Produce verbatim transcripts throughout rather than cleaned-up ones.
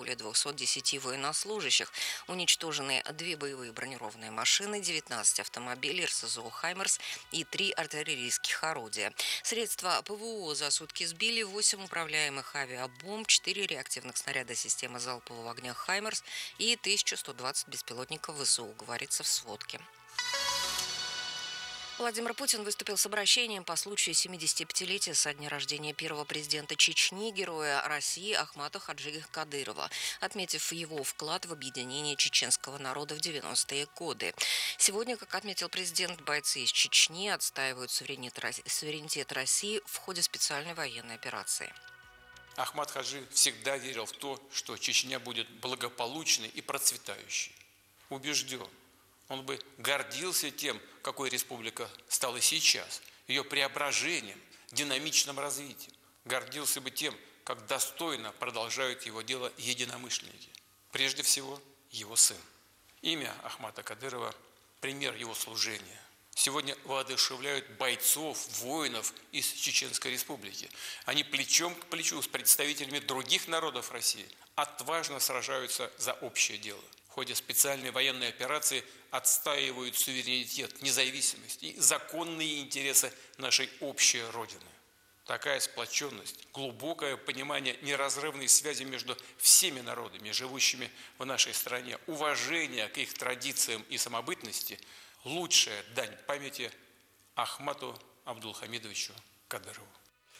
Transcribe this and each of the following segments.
более двухсот десяти военнослужащих. Уничтожены две боевые бронированные машины, девятнадцать автомобилей РСЗО «Хаймерс» и три артиллерийских орудия. Средства ПВО за сутки сбили восемь управляемых авиабомб, четыре реактивных снаряда системы залпового огня «Хаймерс» и тысяча сто двадцать беспилотников ВСУ, говорится в сводке. Владимир Путин выступил с обращением по случаю семидесятипятилетия со дня рождения первого президента Чечни, героя России Ахмата Хаджи Кадырова, отметив его вклад в объединение чеченского народа в девяностые годы. Сегодня, как отметил президент, бойцы из Чечни отстаивают суверенитет России в ходе специальной военной операции. Ахмат Хаджи всегда верил в то, что Чечня будет благополучной и процветающей. Убежден. Он бы гордился тем, какой республика стала сейчас, ее преображением, динамичным развитием. Гордился бы тем, как достойно продолжают его дело единомышленники. Прежде всего, его сын. Имя Ахмата Кадырова – пример его служения. Сегодня воодушевляют бойцов, воинов из Чеченской республики. Они плечом к плечу с представителями других народов России отважно сражаются за общее дело. В ходе специальной военной операции отстаивают суверенитет, независимость и законные интересы нашей общей Родины. Такая сплоченность, глубокое понимание неразрывной связи между всеми народами, живущими в нашей стране, уважение к их традициям и самобытности – лучшая дань памяти Ахмату Абдулхамидовичу Кадырову.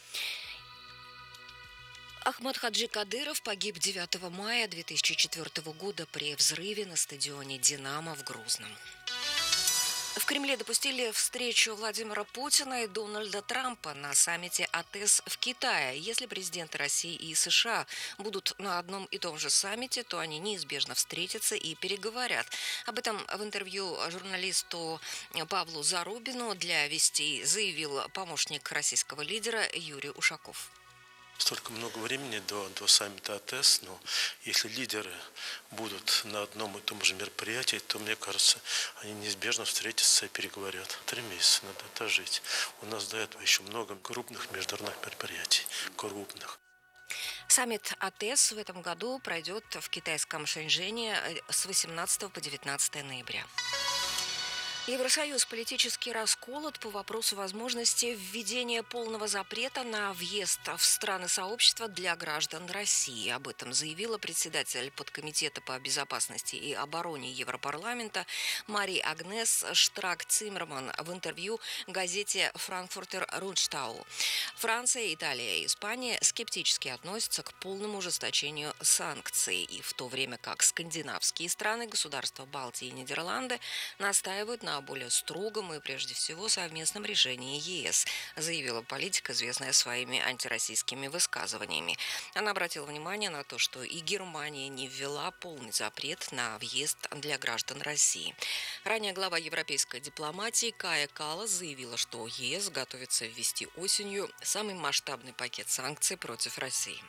Ахмат Хаджи Кадыров погиб девятого мая две тысячи четвёртого года при взрыве на стадионе «Динамо» в Грозном. В Кремле допустили встречу Владимира Путина и Дональда Трампа на саммите АТЭС в Китае. Если президенты России и США будут на одном и том же саммите, то они неизбежно встретятся и переговорят. Об этом в интервью журналисту Павлу Зарубину для «Вестей» заявил помощник российского лидера Юрий Ушаков. Столько много времени до, до саммита АТЭС, но если лидеры будут на одном и том же мероприятии, то, мне кажется, они неизбежно встретятся и переговорят. Три месяца надо дожить. У нас до этого еще много крупных международных мероприятий. Крупных. Саммит АТЭС в этом году пройдет в китайском Шэньчжэне с восемнадцатого по девятнадцатое ноября. Евросоюз политически расколот по вопросу возможности введения полного запрета на въезд в страны сообщества для граждан России. Об этом заявила председатель подкомитета по безопасности и обороне Европарламента Мари Агнес Штрак-Циммерман в интервью газете «Франкфуртер Рundschau». Франция, Италия и Испания скептически относятся к полному ужесточению санкций, и в то время как скандинавские страны, государства Балтии и Нидерланды настаивают на более строгом и, прежде всего, совместном решении ЕС, заявила политик, известная своими антироссийскими высказываниями. Она обратила внимание на то, что и Германия не ввела полный запрет на въезд для граждан России. Ранее глава европейской дипломатии Кая Каллас заявила, что ЕС готовится ввести осенью самый масштабный пакет санкций против России.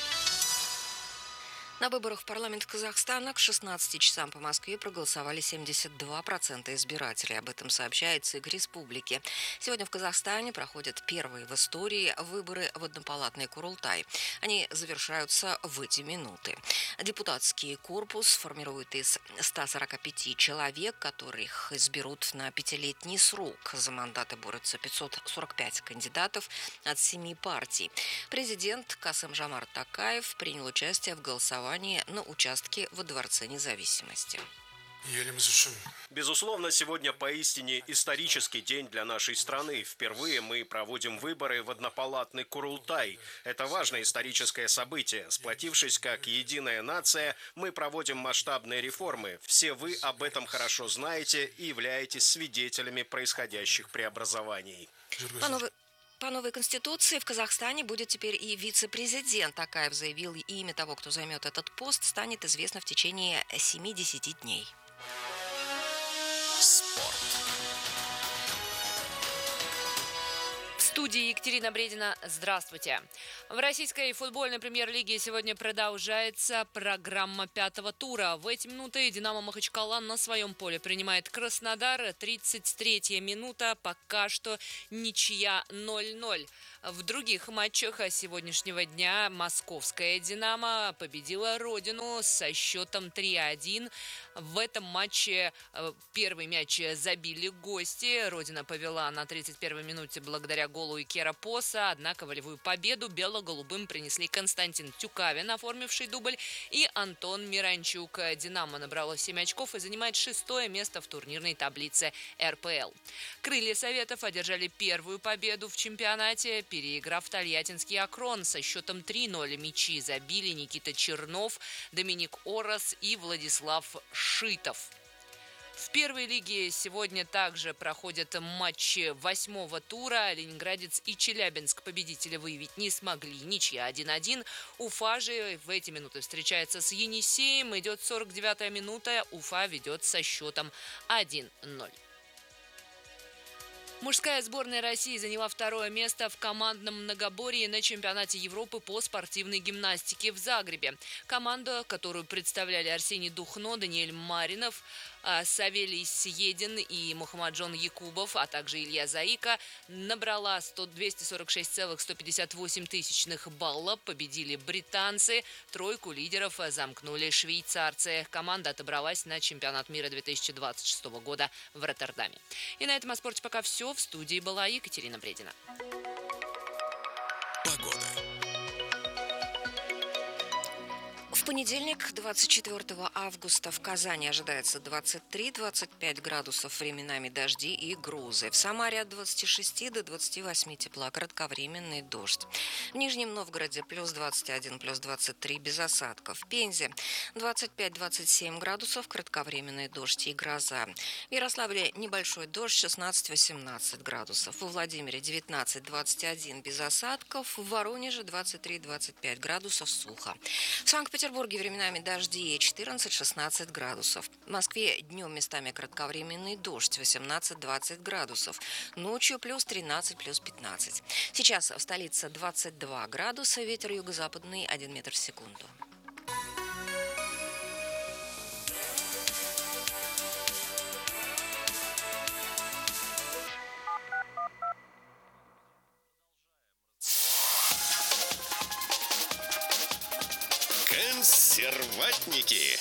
На выборах в парламент Казахстана к шестнадцати часам по Москве проголосовали семьдесят два процента избирателей. Об этом сообщает ЦИК Республики. Сегодня в Казахстане проходят первые в истории выборы в однопалатный Курултай. Они завершаются в эти минуты. Депутатский корпус формирует из ста сорока пяти человек, которых изберут на пятилетний срок. За мандаты борются пятьсот сорок пять кандидатов от семи партий. Президент Касым-Жомарт Токаев принял участие в голосовании на участке во Дворце Независимости. Безусловно, сегодня поистине исторический день для нашей страны. Впервые мы проводим выборы в однопалатный Курултай. Это важное историческое событие. Сплотившись как единая нация, мы проводим масштабные реформы. Все вы об этом хорошо знаете и являетесь свидетелями происходящих преобразований. По новой, по новой конституции в Казахстане будет теперь и вице-президент. Токаев заявил, и имя того, кто займет этот пост, станет известно в течение семи-десяти дней. Спорт. студии Екатерина Бредина. Здравствуйте. В российской футбольной премьер-лиге сегодня продолжается программа пятого тура. В эти минуты «Динамо» Махачкала на своем поле принимает Краснодар. тридцать третья минута. Пока что ничья ноль ноль. В других матчах сегодняшнего дня московская «Динамо» победила Родину со счетом три один. В этом матче первый мяч забили гости. Родина повела на тридцать первой минуте благодаря голу Икера Поса. Однако волевую победу бело-голубым принесли Константин Тюкавин, оформивший дубль, и Антон Миранчук. «Динамо» набрало семь очков и занимает шестое место в турнирной таблице эр пэ эл. «Крылья Советов» одержали первую победу в чемпионате, переиграв тольяттинский «Акрон» со счетом три ноль. Мячи забили Никита Чернов, Доминик Орос и Владислав Шитов. В первой лиге сегодня также проходят матчи восьмого тура. Ленинградец и Челябинск победителя выявить не смогли. Ничья один один. Уфа же в эти минуты встречается с Енисеем. Идет сорок девятая минута. Уфа ведет со счетом один ноль. Мужская сборная России заняла второе место в командном многоборье на чемпионате Европы по спортивной гимнастике в Загребе. Команда, которую представляли Арсений Духно, Даниэль Маринов, Савелий Съедин и Мухаммаджон Якубов, а также Илья Заика, набрала двести сорок шесть целых сто пятьдесят восемь тысячных балла. Победили британцы. Тройку лидеров замкнули швейцарцы. Команда отобралась на чемпионат мира две тысячи двадцать шестого года в Роттердаме. И на этом о спорте пока все. В студии была Екатерина Бредина. Погода. В понедельник, двадцать четвёртого августа, в Казани ожидается двадцать три - двадцать пять градусов, временами дожди и грозы. В Самаре от двадцати шести до двадцати восьми тепла, кратковременный дождь. В Нижнем Новгороде плюс двадцать один, плюс двадцать три, без осадков. В Пензе двадцать пять - двадцать семь градусов, кратковременный дождь и гроза. В Ярославле небольшой дождь, шестнадцать - восемнадцать градусов. Во Владимире девятнадцать - двадцать один, без осадков. В Воронеже двадцать три - двадцать пять градусов, сухо. В Санкт-Петербурге В Петербурге временами дожди, четырнадцать - шестнадцать градусов. В Москве днем местами кратковременный дождь, восемнадцать - двадцать градусов. Ночью плюс тринадцать, плюс пятнадцать. Сейчас в столице двадцать два градуса, ветер юго-западный один метр в секунду. Консерватники.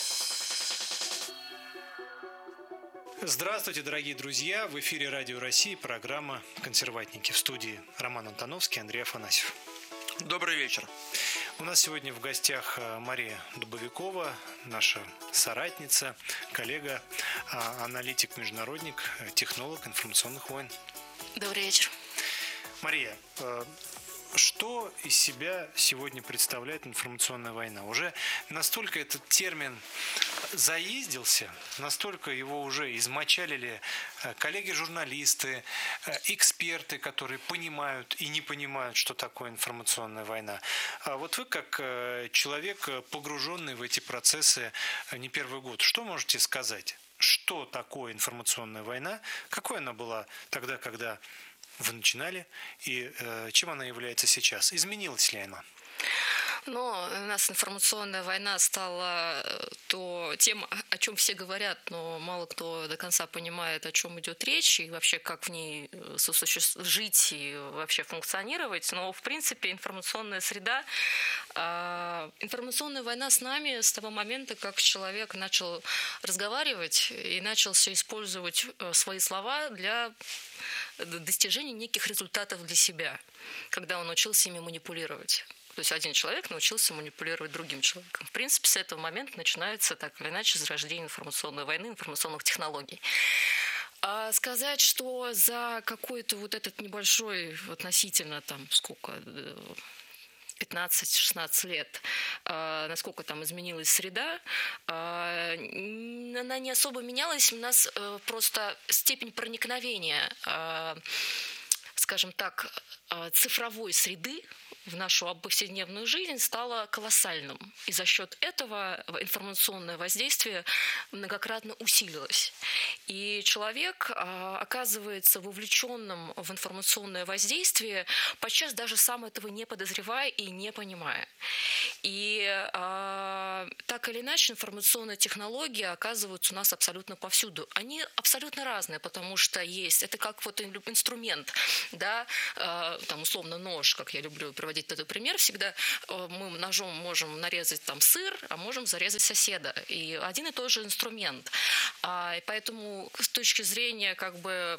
Здравствуйте, дорогие друзья! В эфире Радио России программа «Консерватники». В студии Роман Антоновский, Андрей Афанасьев. Добрый вечер. У нас сегодня в гостях Мария Дубовикова, наша соратница, коллега, аналитик-международник, технолог информационных войн. Добрый вечер. Мария, что из себя сегодня представляет информационная война? Уже настолько этот термин заездился, настолько его уже измочалили коллеги-журналисты, эксперты, которые понимают и не понимают, что такое информационная война. А вот вы, как человек, погруженный в эти процессы не первый год, что можете сказать? Что такое информационная война? Какой она была тогда, когда вы начинали, и э, чем она является сейчас? Изменилась ли она? Ну, у нас информационная война стала то тем, о чем все говорят, но мало кто до конца понимает, о чем идет речь, и вообще как в ней сосуществовать, жить и вообще функционировать. Но, в принципе, информационная среда, э, информационная война с нами с того момента, как человек начал разговаривать и начался использовать свои слова для достижения неких результатов для себя, когда он научился ими манипулировать. То есть один человек научился манипулировать другим человеком. В принципе, с этого момента начинается так или иначе зарождение информационной войны, информационных технологий. А сказать, что за какой-то вот этот небольшой, относительно там сколько, пятнадцать-шестнадцать лет, э, насколько там изменилась среда, э, она не особо менялась. У нас э, просто степень проникновения, э, скажем так, э, цифровой среды в нашу повседневную жизнь стало колоссальным. И за счет этого информационное воздействие многократно усилилось. И человек оказывается вовлеченным в информационное воздействие, подчас даже сам этого не подозревая и не понимая. И а, так или иначе информационные технологии оказываются у нас абсолютно повсюду. Они абсолютно разные, потому что есть, это как вот инструмент, да, а, там условно нож, как я люблю приводить этот пример, всегда мы ножом можем нарезать там сыр, а можем зарезать соседа. И один и тот же инструмент. А, и поэтому с точки зрения как бы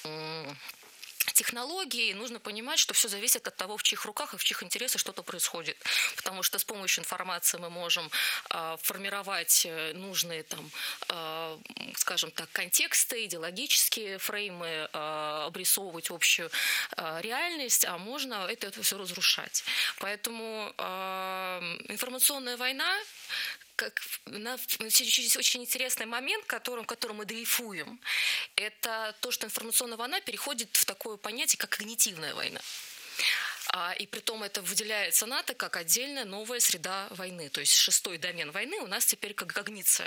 технологии нужно понимать, что все зависит от того, в чьих руках и в чьих интересах что-то происходит. Потому что с помощью информации мы можем э, формировать нужные, там, э, скажем так, контексты, идеологические фреймы, э, обрисовывать общую э, реальность, а можно это, это все разрушать. Поэтому э, информационная война, как, на, очень интересный момент, которым, которым мы дрейфуем, это то, что информационная война переходит в такое понятие, как когнитивная война. А, и притом это выделяется НАТО как отдельная новая среда войны. То есть шестой домен войны у нас теперь как когниция.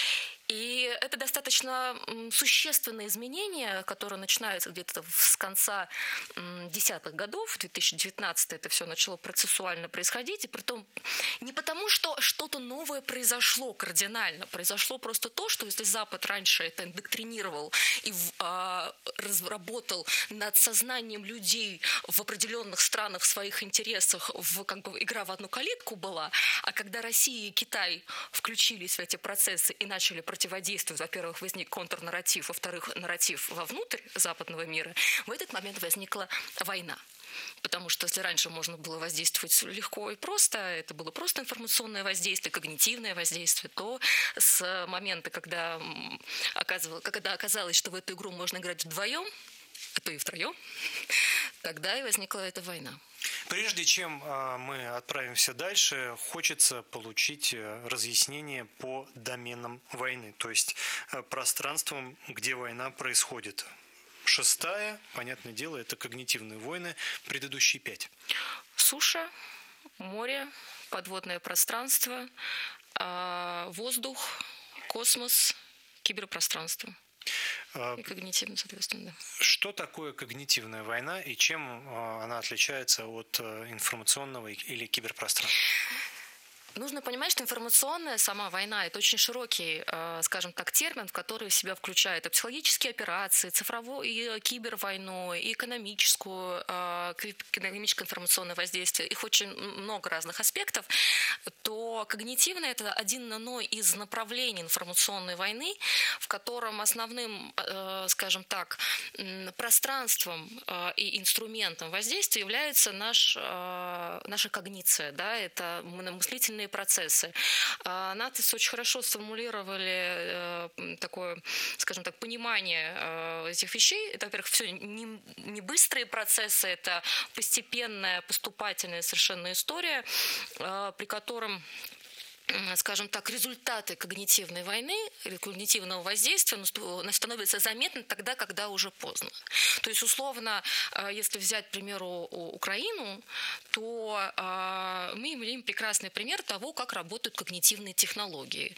И это достаточно существенное изменение, которое начинается где-то с конца десятых годов, две тысячи девятнадцатый это все начало процессуально происходить, и притом не потому, что что-то новое произошло кардинально, произошло просто то, что если Запад раньше это индоктринировал и а, разработал над сознанием людей в определенных странах в своих интересах, в, как бы игра в одну калитку была, а когда Россия и Китай включились в эти процессы и начали противостоять, противодействует, во-первых, возник контрнарратив, во-вторых, нарратив вовнутрь западного мира, в этот момент возникла война. Потому что если раньше можно было воздействовать легко и просто, это было просто информационное воздействие, когнитивное воздействие, то с момента, когда, оказывалось, когда оказалось, что в эту игру можно играть вдвоем, а то и втроем, тогда и возникла эта война. Прежде чем мы отправимся дальше, хочется получить разъяснение по доменам войны, то есть пространствам, где война происходит. Шестая, понятное дело, это когнитивные войны, предыдущие пять. Суша, море, подводное пространство, воздух, космос, киберпространство. И когнитивно, соответственно. Что такое когнитивная война и чем она отличается от информационного или киберпространства? Нужно понимать, что информационная сама война – это очень широкий, скажем так, термин, в который в себя включает и психологические операции, цифровую и кибервойну, и экономическую, экономическое информационное воздействие. Их очень много разных аспектов. То когнитивное – это один из направлений информационной войны, в котором основным, скажем так, пространством и инструментом воздействия является наш, наша когниция. Да? Это мыслительные процессы. НАТЭС очень хорошо сформулировали такое, скажем так, понимание этих вещей. Это, во-первых, все не, не быстрые процессы, это постепенная, поступательная совершенно история, при котором, скажем так, результаты когнитивной войны, когнитивного воздействия становятся заметны тогда, когда уже поздно. То есть, условно, если взять, к примеру, Украину, то мы имеем прекрасный пример того, как работают когнитивные технологии,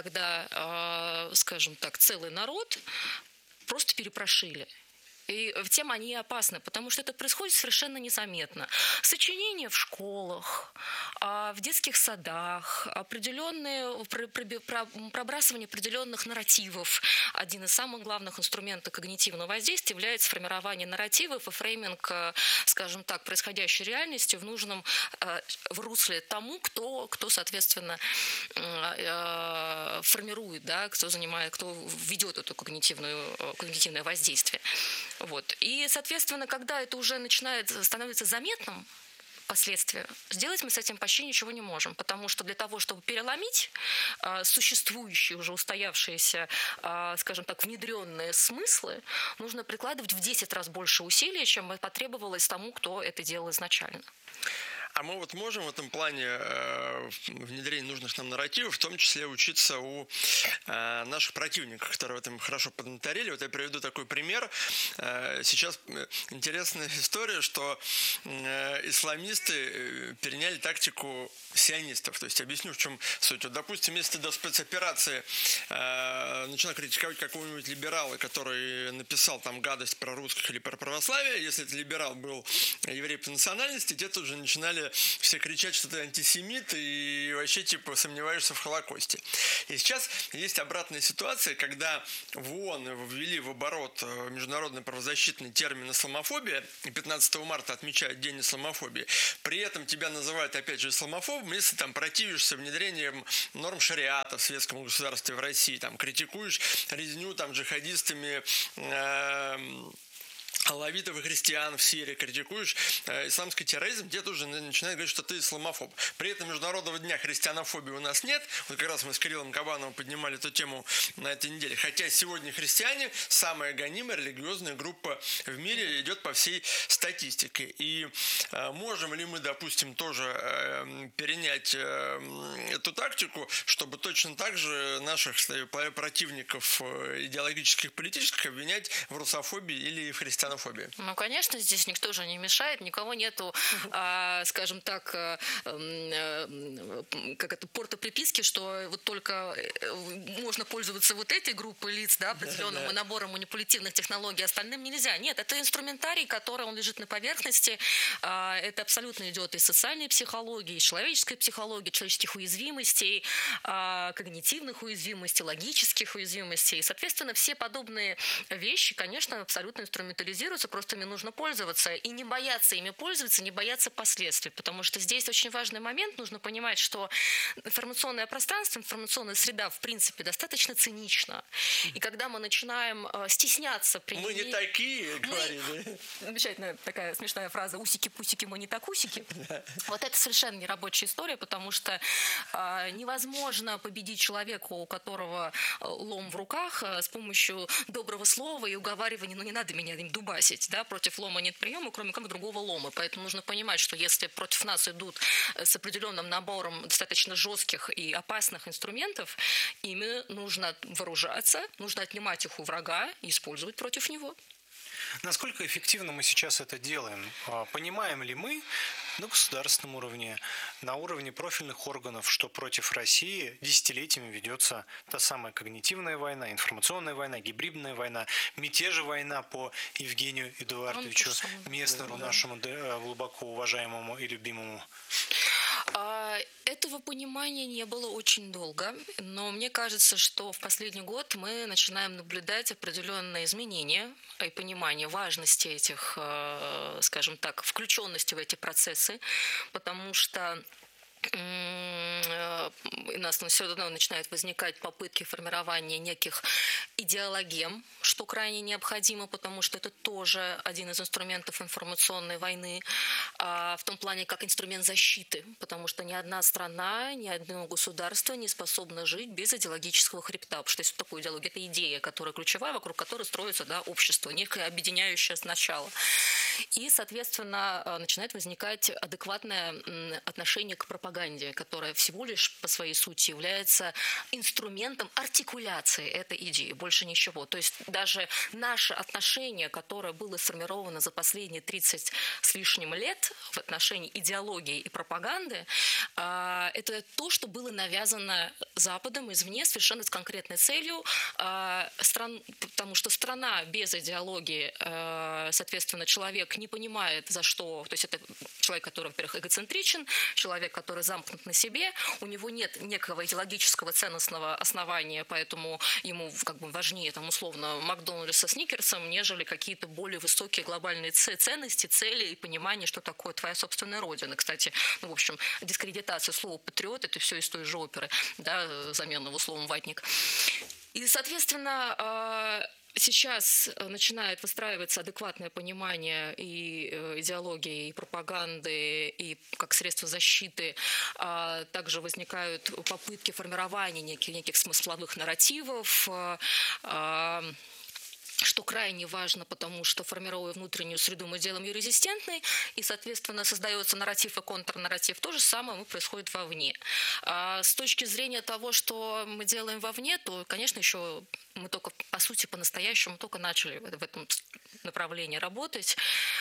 когда, скажем так, целый народ просто перепрошили. И тем они опасны, потому что это происходит совершенно незаметно. Сочинения в школах, в детских садах, определенные, пробрасывание определенных нарративов. Один из самых главных инструментов когнитивного воздействия является формирование нарративов и фрейминг, скажем так, происходящей реальности в нужном в русле тому, кто, кто соответственно, формирует, да, кто занимает, кто ведет это когнитивное воздействие. Вот. И, соответственно, когда это уже начинает становиться заметным, последствия, сделать мы с этим почти ничего не можем, потому что для того, чтобы переломить э, существующие, уже устоявшиеся, э, скажем так, внедренные смыслы, нужно прикладывать в десять раз больше усилий, чем потребовалось тому, кто это делал изначально. А мы вот можем в этом плане э, внедрения нужных нам нарративов, в том числе учиться у э, наших противников, которые в этом хорошо поднаторели. Вот я приведу такой пример. Э, сейчас интересная история, что э, исламисты переняли тактику сионистов. То есть объясню, в чем суть. Вот, допустим, если до спецоперации э, начинал критиковать какого-нибудь либерала, который написал там гадость про русских или про православие, если этот либерал был еврей по национальности, те тут же начинали все кричать, что ты антисемит и вообще типа сомневаешься в Холокосте. И сейчас есть обратная ситуация, когда в ООН ввели в оборот международный правозащитный термин исламофобия, и пятнадцатого марта отмечают День исламофобии. При этом тебя называют опять же исламофобом, если там противишься внедрением норм шариата в светском государстве в России, там критикуешь резню там джихадистами, э- алавитов и христиан в Сирии, критикуешь э, исламский терроризм, те тоже начинают говорить, что ты исламофоб. При этом Международного дня христианофобии у нас нет. Вот как раз мы с Кириллом Кабановым поднимали эту тему на этой неделе. Хотя сегодня христиане самая гонимая религиозная группа в мире, идет по всей статистике. И э, можем ли мы, допустим, тоже э, перенять э, эту тактику, чтобы точно так же наших кстати, противников идеологических, политических обвинять в русофобии или в христианофобии? Ну, конечно, здесь никто же не мешает, никого нету, а, скажем так, а, а, как это, порта приписки, что вот только можно пользоваться вот этой группой лиц, да, определенным да, да. набором манипулятивных технологий, остальным нельзя. Нет, это инструментарий, который он лежит на поверхности, а, это абсолютно идет из социальной психологии, из человеческой психологии, человеческих уязвимостей, а, когнитивных уязвимостей, логических уязвимостей. И, соответственно, все подобные вещи, конечно, абсолютно инструментализируются, просто ими нужно пользоваться и не бояться ими пользоваться, не бояться последствий, потому что здесь очень важный момент, нужно понимать, что информационное пространство, информационная среда в принципе достаточно цинична. И когда мы начинаем э, стесняться... Мы не такие, говорили. Замечательная такая смешная фраза «усики-пусики, мы не так усики». Вот это совершенно нерабочая история, потому что э, невозможно победить человека, у которого лом в руках, э, с помощью доброго слова и уговаривания, ну не надо меня им дубасить. Да, против лома нет приема, кроме как другого лома. Поэтому нужно понимать, что если против нас идут с определенным набором достаточно жестких и опасных инструментов, ими нужно вооружаться, нужно отнимать их у врага и использовать против него. Насколько эффективно мы сейчас это делаем? Понимаем ли мы на государственном уровне, на уровне профильных органов, что против России десятилетиями ведется та самая когнитивная война, информационная война, гибридная война, мятежная война по Евгению Эдуардовичу Месснеру, нашему глубоко уважаемому и любимому? Этого понимания не было очень долго, но мне кажется, что в последний год мы начинаем наблюдать определенные изменения и понимание важности этих, скажем так, включенности в эти процессы, потому что у нас все равно начинают возникать попытки формирования неких идеологем, что крайне необходимо, потому что это тоже один из инструментов информационной войны, в том плане как инструмент защиты, потому что ни одна страна, ни одно государство не способно жить без идеологического хребта. Потому что что такое идеология? Это идея, которая ключевая, вокруг которой строится, да, общество, некое объединяющее начало. И, соответственно, начинает возникать адекватное отношение к пропаганде, которая всего лишь по своей сути является инструментом артикуляции этой идеи, больше ничего. То есть даже наше отношение, которое было сформировано за последние тридцать с лишним лет в отношении идеологии и пропаганды, это то, что было навязано Западом извне совершенно с конкретной целью, потому что страна без идеологии, соответственно, человек не понимает, за что, то есть это человек, который, во-первых, эгоцентричен, человек, который замкнут на себе, у него нет некого идеологического ценностного основания, поэтому ему как бы важнее, там, условно, Макдональдс со Сникерсом, нежели какие-то более высокие глобальные ценности, цели и понимание, что такое твоя собственная родина. Кстати, ну, в общем, дискредитация слова «патриот» — это все из той же оперы, да, заменного словом «ватник». И, соответственно, сейчас начинает выстраиваться адекватное понимание и идеологии, и пропаганды, и как средства защиты. Также возникают попытки формирования неких, неких смысловых нарративов, что крайне важно, потому что, формируя внутреннюю среду, мы делаем ее резистентной, и, соответственно, создается нарратив и контрнарратив. То же самое происходит вовне. А с точки зрения того, что мы делаем вовне, то, конечно, еще мы только, по сути, по-настоящему только начали в этом направлении работать,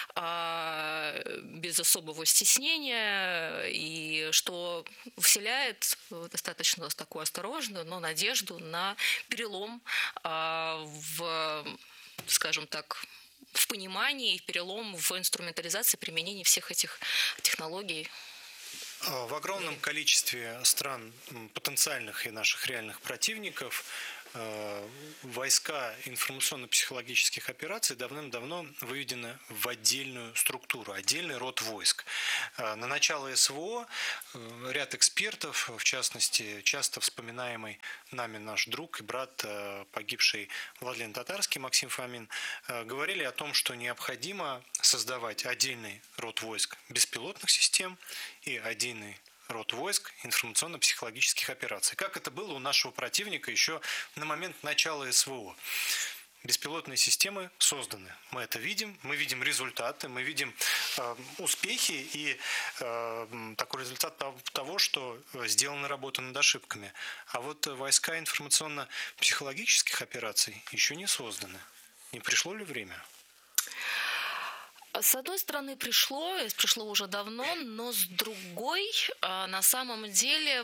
без особого стеснения, и что вселяет достаточно такую осторожную, но надежду на перелом в, скажем так, в понимании и перелом в инструментализации применения всех этих технологий. В огромном количестве стран потенциальных и наших реальных противников войска информационно-психологических операций давным-давно выведены в отдельную структуру, отдельный род войск. На начало СВО ряд экспертов, в частности, часто вспоминаемый нами наш друг и брат, погибший Владлен Татарский, Максим Фомин, говорили о том, что необходимо создавать отдельный род войск беспилотных систем и отдельный род войск информационно-психологических операций. Как это было у нашего противника еще на момент начала СВО. Беспилотные системы созданы. Мы это видим, мы видим результаты, мы видим э, успехи и э, такой результат того, что сделана работа над ошибками. А вот войска информационно-психологических операций еще не созданы. Не пришло ли время? С одной стороны, пришло, пришло уже давно, но с другой, на самом деле,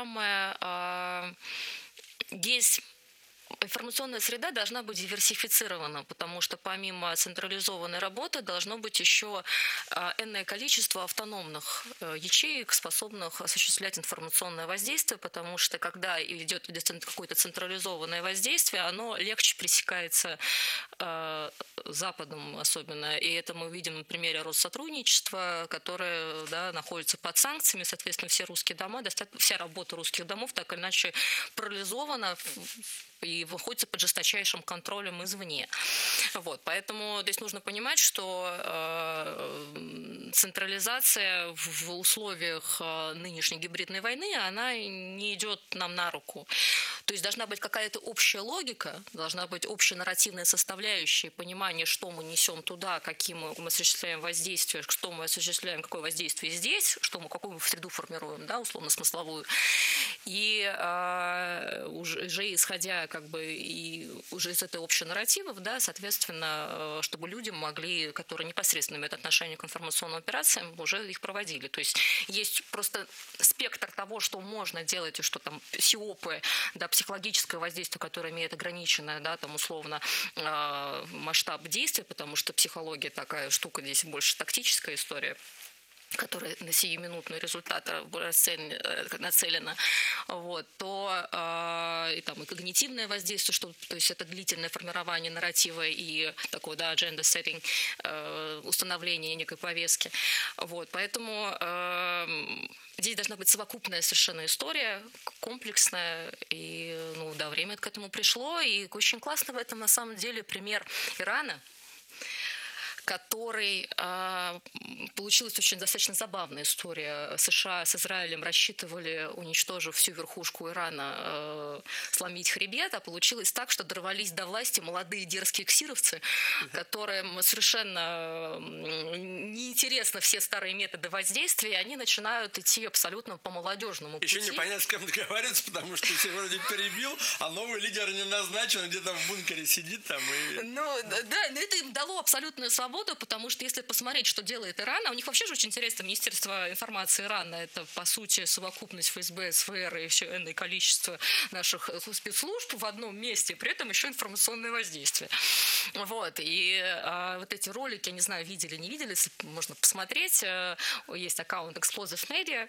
самое здесь информационная среда должна быть диверсифицирована, потому что помимо централизованной работы должно быть еще энное количество автономных ячеек, способных осуществлять информационное воздействие, потому что когда идет какое-то централизованное воздействие, оно легче пресекается Западом особенно. И это мы видим на примере Россотрудничества, которое, да, находится под санкциями. Соответственно, все русские дома, вся работа русских домов так или иначе парализована и выходит под жесточайшим контролем извне. Вот, поэтому здесь нужно понимать, что э, централизация в условиях нынешней гибридной войны, она не идет нам на руку. То есть должна быть какая-то общая логика, должна быть общая нарративная составляющая, понимание, что мы несем туда, какие мы, мы осуществляем воздействие, что мы осуществляем, какое воздействие здесь, что мы, какую мы среду формируем, да, условно-смысловую. И э, уже, уже исходя как бы и уже из этой общей нарративов, да, соответственно, чтобы люди могли, которые непосредственно имеют отношение к информационным операциям, уже их проводили. То есть есть просто спектр того, что можно делать, и что там СИОПы, да, психологическое воздействие, которое имеет ограниченное, да, там условно э, масштаб действия, потому что психология такая штука, здесь больше тактическая история, которая на сиюминутный результат нацелена, вот, то э, и, там, и когнитивное воздействие, что, то есть это длительное формирование нарратива и такое, да, agenda setting, э, установление некой повестки. Вот, поэтому э, здесь должна быть совокупная совершенно история, комплексная, и, ну, да, время к этому пришло, и очень классно в этом на самом деле пример Ирана, который э, получилась очень достаточно забавная история. США с Израилем рассчитывали, уничтожив всю верхушку Ирана, э, сломить хребет, а получилось так, что дорвались до власти молодые дерзкие ксировцы, которым совершенно неинтересны все старые методы воздействия, и они начинают идти абсолютно по молодежному пути. Еще непонятно, с кем договариваться, потому что все вроде перебил, а новый лидер не назначен, где-то в бункере сидит там. И... Ну, да, но это им дало абсолютную свободу, потому что если посмотреть, что делает Иран, а у них вообще же очень интересно, Министерство информации Ирана, это, по сути, совокупность ФСБ, СВР и еще энное количество наших спецслужб в одном месте, при этом еще информационное воздействие. Вот, и а, вот эти ролики, я не знаю, видели, не видели, можно посмотреть, есть аккаунт Explosive Media,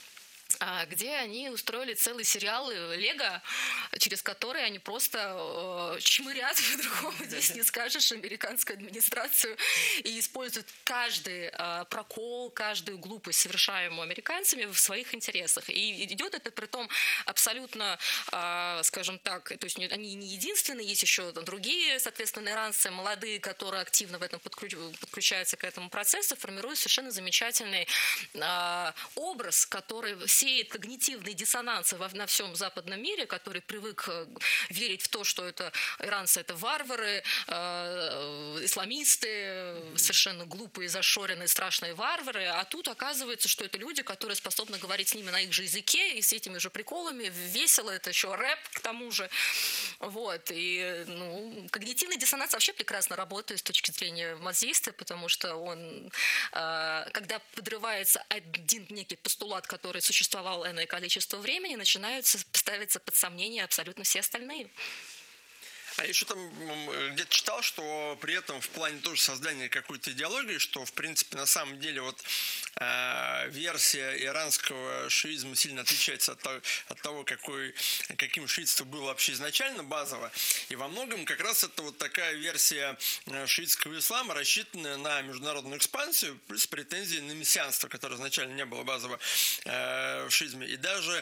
где они устроили целый сериал «Лего», через который они просто э, чмырят, по-другому здесь не скажешь, американскую администрацию, и используют каждый э, прокол, каждую глупость, совершаемую американцами, в своих интересах. И идет это при том абсолютно, э, скажем так, то есть они не единственные, есть еще другие, соответственно, иранцы, молодые, которые активно в этом подключ, подключаются к этому процессу, формируют совершенно замечательный э, образ, который все сеет когнитивные диссонансы во, на всем западном мире, который привык верить в то, что это иранцы это варвары, э, исламисты, совершенно глупые, зашоренные, страшные варвары, а тут оказывается, что это люди, которые способны говорить с ними на их же языке и с этими же приколами, весело, это еще рэп к тому же. Вот. И, ну, когнитивный диссонанс вообще прекрасно работает с точки зрения мазеиста, потому что он, э, когда подрывается один некий постулат, который существовал энное количество времени, начинаются ставиться под сомнение абсолютно все остальные. А еще там где-то читал, что при этом в плане тоже создания какой-то идеологии, что в принципе на самом деле вот э, версия иранского шиизма сильно отличается от, от того, какой, каким шиитство было вообще изначально базово. И во многом как раз это вот такая версия шиитского ислама, рассчитанная на международную экспансию, плюс претензии на мессианство, которое изначально не было базово э, в шиизме. И даже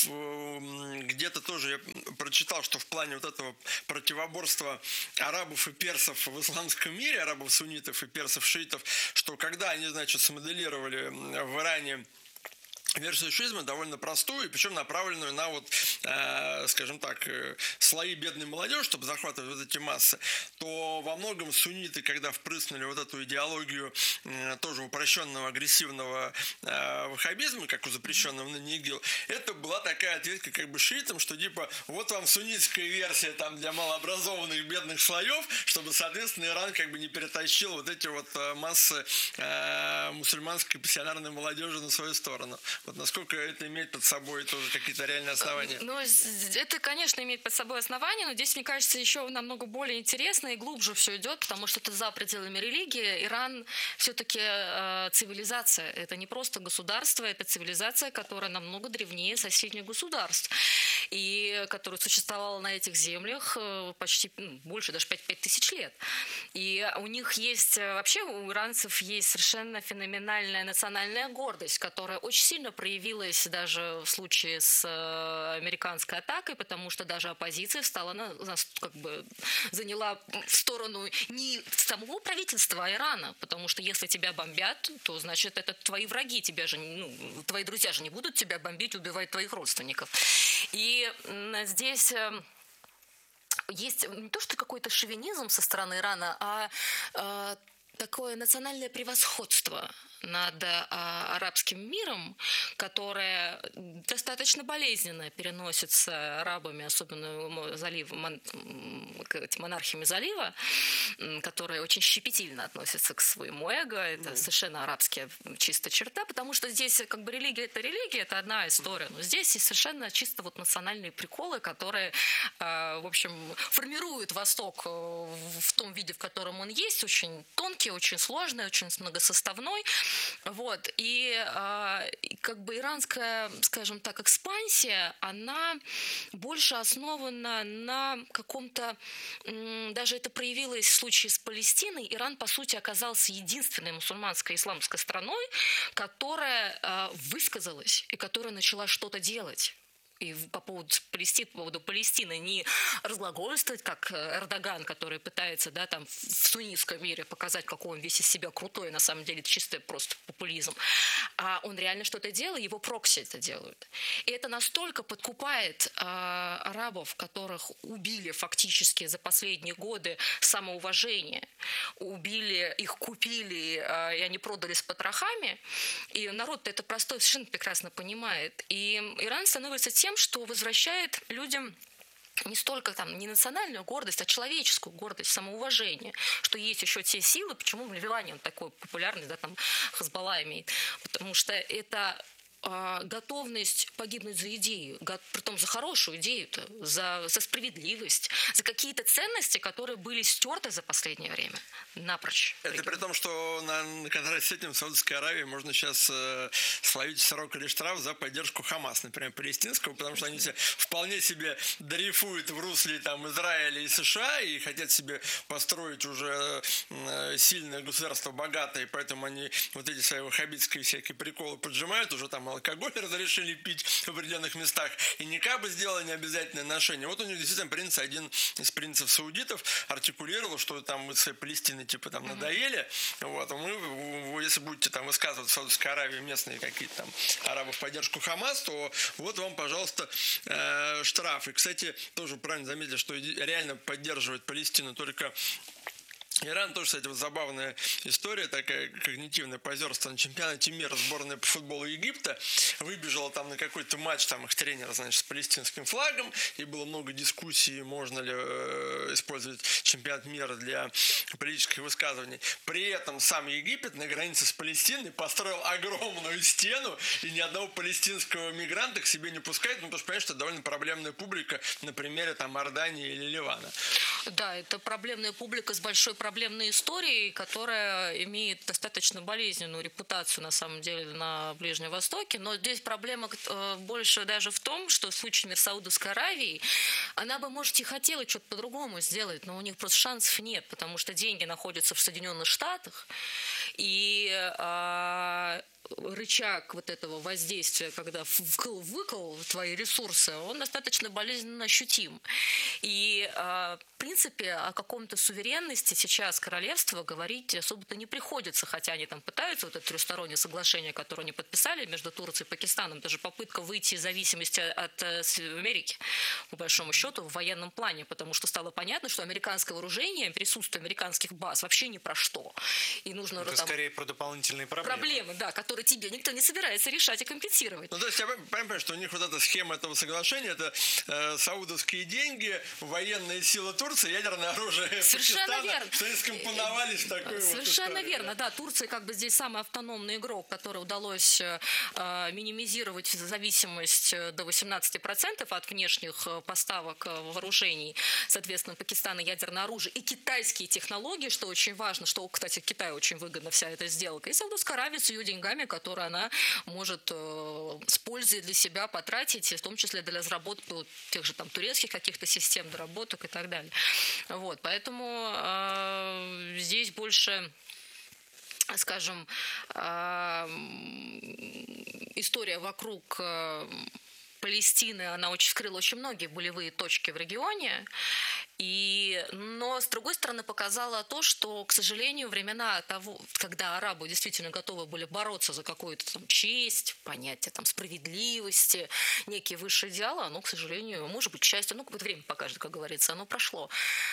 в, где-то тоже я прочитал, что в плане вот этого противоборства арабов и персов в исламском мире, арабов-суннитов и персов-шиитов, что когда они, значит, смоделировали в Иране версию шиизма довольно простую, и причем направленную на вот, э, скажем так, э, слои бедной молодежи, чтобы захватывать вот эти массы, то во многом сунниты, когда впрыснули вот эту идеологию э, тоже упрощенного, агрессивного э, ваххабизма, как у запрещенного ныне ИГИЛ, это была такая ответка как бы шиитам, что типа вот вам суннитская версия там для малообразованных бедных слоев, чтобы, соответственно, Иран как бы не перетащил вот эти вот массы э, мусульманской пассионарной молодежи на свою сторону. Вот насколько это имеет под собой тоже какие-то реальные основания? Ну, это, конечно, имеет под собой основания, но здесь, мне кажется, еще намного более интересно и глубже все идет, потому что это за пределами религии. Иран все-таки э, цивилизация. Это не просто государство, это цивилизация, которая намного древнее соседних государств, и которая существовала на этих землях почти ну, больше, даже пять тысяч лет. И у них есть, вообще у иранцев есть совершенно феноменальная национальная гордость, которая очень сильно проявилась даже в случае с американской атакой, потому что даже оппозиция встала на, как бы заняла сторону не самого правительства, а Ирана, потому что если тебя бомбят, то значит это твои враги, тебя же, ну, твои друзья же не будут тебя бомбить, убивать твоих родственников. И здесь есть не то, что какой-то шовинизм со стороны Ирана, а, а такое национальное превосходство над а, арабским миром, которое достаточно болезненно переносится арабами, особенно залив, мон, монархиями залива, которые очень щепетильно относятся к своему эго. Это mm. совершенно арабская чисто черта, потому что здесь как бы религия это религия, это одна история, но здесь есть совершенно чисто вот национальные приколы, которые, а, в общем, формируют Восток в том виде, в котором он есть, очень тонкий, очень сложный, очень многосоставной. Вот. И э, как бы иранская, скажем так, экспансия, она больше основана на каком-то... М, даже это проявилось в случае с Палестиной. Иран, по сути, оказался единственной мусульманской исламской страной, которая э, высказалась и которая начала что-то делать. И по поводу Палестины, по поводу Палестины не разглагольствовать, как Эрдоган, который пытается, да, там, в суннитском мире показать, какой он весь из себя крутой, на самом деле это чисто просто популизм. А он реально что-то делает, его прокси это делают. И это настолько подкупает а, арабов, которых убили фактически за последние годы самоуважение, убили, их купили, а, и они продали с потрохами. И народ это простой совершенно прекрасно понимает. И Иран становится тем, что возвращает людям не столько там не национальную гордость, а человеческую гордость, самоуважение, что есть еще те силы, почему в Ливане он такой популярный, да, там Хезболла имеет, потому что это готовность погибнуть за идею, притом за хорошую идею-то, за, за справедливость, за какие-то ценности, которые были стерты за последнее время напрочь. Это при том, что на, на контрасте с этим в Саудовской Аравии можно сейчас э, словить срок или штраф за поддержку Хамас, например, палестинского, потому что они вполне себе дрейфуют в русле там, Израиля и США и хотят себе построить уже э, сильное государство, богатое, и поэтому они вот эти свои ваххабитские всякие приколы поджимают, уже там алкоголь разрешили пить в определенных местах, и никабы сделали необязательное ношение. Вот у них действительно принц, один из принцев саудитов, артикулировал, что там мы с Палестиной типа там надоели, вот, а мы, если будете там высказывать в Саудовской Аравии местные какие-то там арабы в поддержку Хамас, то вот вам, пожалуйста, э, штраф. И, кстати, тоже правильно заметили, что реально поддерживает Палестину только Иран. Тоже, кстати, вот забавная история, такая когнитивное позерство. На чемпионате мира сборная по футболу Египта выбежала там на какой-то матч, там их тренер, значит, с палестинским флагом, и было много дискуссий, можно ли э, использовать чемпионат мира для политических высказываний. При этом сам Египет на границе с Палестиной построил огромную стену, и ни одного палестинского мигранта к себе не пускает, ну, потому что, понимаешь, что это довольно проблемная публика на примере там Иордании или Ливана. Да, это проблемная публика с большой проблемной историей, которая имеет достаточно болезненную репутацию, на самом деле, на Ближнем Востоке. Но здесь проблема больше даже в том, что в случае Саудовской Аравии она бы, может, и хотела что-то по-другому сделать, но у них просто шансов нет, потому что деньги находятся в Соединенных Штатах, и а, рычаг вот этого воздействия, когда выкл твои ресурсы, он достаточно болезненно ощутим. И, в принципе, о каком-то суверенности сейчас королевства говорить особо-то не приходится, хотя они там пытаются, вот это трехстороннее соглашение, которое они подписали между Турцией и Пакистаном, даже попытка выйти из зависимости от Америки, по большому счету, в военном плане, потому что стало понятно, что американское вооружение, присутствие американских баз вообще ни про что. И нужно это там, скорее про дополнительные проблемы. Проблемы, да, которые тебе никто не собирается решать и компенсировать. Ну, то есть я понимаю, что у них вот эта схема этого соглашения, это э, саудовские деньги, военные силы Турции, ядерное оружие Совершенно Пакистана, верно. что они скомпоновались в такую Совершенно вот историю, верно, да. да. Турция как бы здесь самый автономный игрок, который удалось э, минимизировать зависимость до восемнадцати процентов от внешних поставок вооружений, соответственно, Пакистана ядерное оружие и китайские технологии, что очень важно, что, кстати, Китаю очень выгодна вся эта сделка, и Саудовская Аравия с ее деньгами, которые она может э, с пользой для себя потратить, в том числе для разработки вот, тех же там турецких каких-то систем, доработок и так далее. Вот, поэтому э, здесь больше, скажем, э, история вокруг э, Палестины, она очень вскрыла очень многие болевые точки в регионе, и, но, с другой стороны, показала то, что, к сожалению, времена того, когда арабы действительно готовы были бороться за какую-то там честь, понятие там справедливости, некие высшие идеалы, оно, к сожалению, может быть, к счастью, ну, какое-то время покажет, как говорится, оно прошло.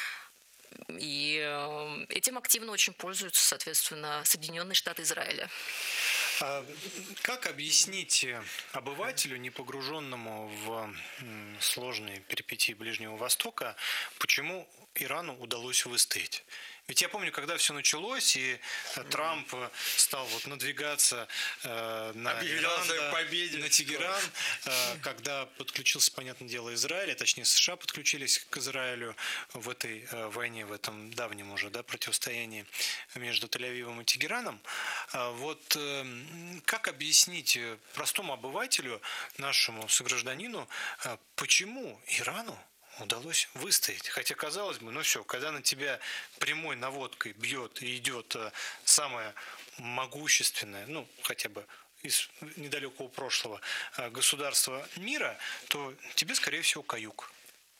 И э, этим активно очень пользуются, соответственно, Соединенные Штаты Израиля. А как объяснить обывателю, не погруженному в сложные перипетии Ближнего Востока, почему Ирану удалось выстоять? Ведь я помню, когда все началось, и Трамп стал вот надвигаться э, на Иран, да, победе, на Тегеран, э, когда подключился, понятное дело, Израиль, а точнее США подключились к Израилю в этой э, войне, в этом давнем уже, да, противостоянии между Тель-Авивом и Тегераном. А вот э, как объяснить простому обывателю, нашему согражданину, э, почему Ирану удалось выстоять? Хотя, казалось бы, ну все, когда на тебя прямой наводкой бьет и идет самое могущественное, ну, хотя бы из недалекого прошлого государства мира, то тебе, скорее всего, каюк.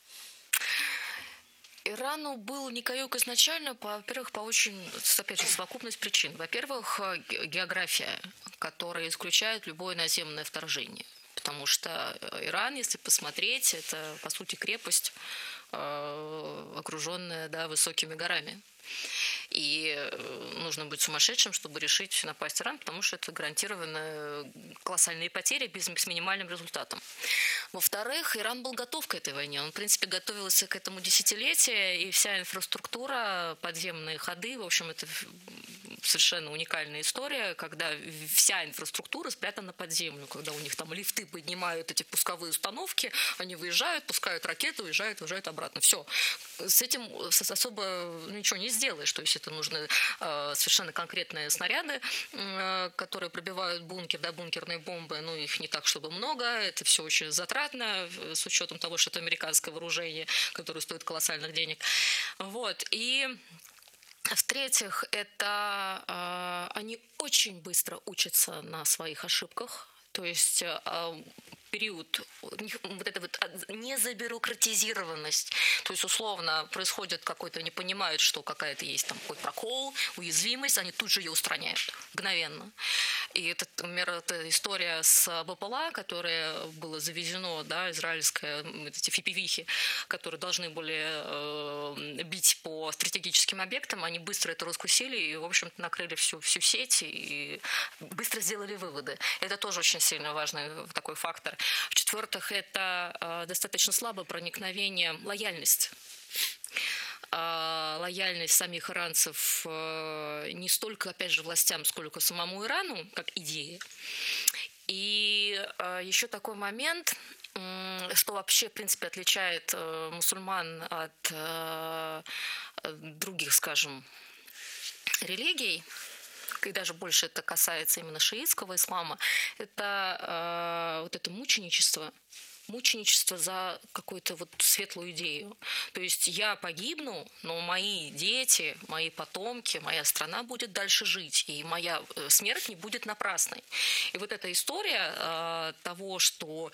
Ирану был не каюк изначально, во-первых, по очень, опять же, совокупность причин. Во-первых, география, которая исключает любое наземное вторжение. Потому что Иран, если посмотреть, это, по сути, крепость, окруженная, да, высокими горами. И нужно быть сумасшедшим, чтобы решить напасть Иран, потому что это гарантированно колоссальные потери без, с минимальным результатом. Во-вторых, Иран был готов к этой войне. Он, в принципе, готовился к этому десятилетию, и вся инфраструктура, подземные ходы, в общем, это совершенно уникальная история, когда вся инфраструктура спрятана под землю, когда у них там лифты поднимают эти пусковые установки, они выезжают, пускают ракеты, уезжают, уезжают обратно. Все. С этим особо ничего не сделаешь. То есть это нужны э, совершенно конкретные снаряды, э, которые пробивают бункер, да, бункерные бомбы, ну, их не так, чтобы много, это все очень затратно, с учетом того, что это американское вооружение, которое стоит колоссальных денег. Вот. И в-третьих, это э, они очень быстро учатся на своих ошибках. То есть период, вот эта вот незабюрократизированность, то есть условно происходит какой-то, они понимают, что какая-то есть там какой-то прокол, уязвимость, они тут же ее устраняют мгновенно. И это, например, эта история с БПЛА, которое было завезено, да, израильское, эти фипивихи, которые должны были э, бить по стратегическим объектам, они быстро это раскусили и, в общем-то, накрыли всю, всю сеть и быстро сделали выводы. Это тоже очень сильно важный такой фактор. В-четвертых, это э, достаточно слабое проникновение, лояльность. Э, лояльность самих иранцев э, не столько, опять же, властям, сколько самому Ирану, как идее. И э, еще такой момент, э, что вообще, в принципе, отличает э, мусульман от э, других, скажем, религий, и даже больше это касается именно шиитского ислама, это э, вот это мученичество, мученичество за какую-то вот светлую идею. То есть я погибну, но мои дети, мои потомки, моя страна будет дальше жить, и моя смерть не будет напрасной. И вот эта история э, того, что